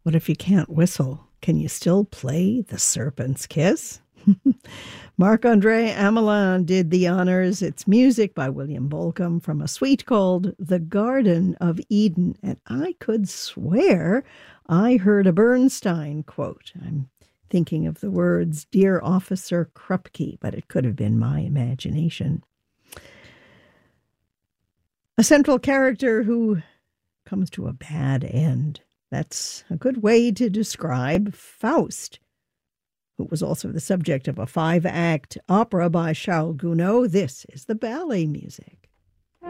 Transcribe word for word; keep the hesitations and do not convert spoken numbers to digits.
What if you can't whistle? Can you still play The Serpent's Kiss? Marc-André Amelin did the honors. It's music by William Bolcom from a suite called The Garden of Eden. And I could swear I heard a Bernstein quote. I'm thinking of the words, "Dear Officer Krupke," but it could have been my imagination. A central character who comes to a bad end. That's a good way to describe Faust, who was also the subject of a five-act opera by Charles Gounod. This is the ballet music.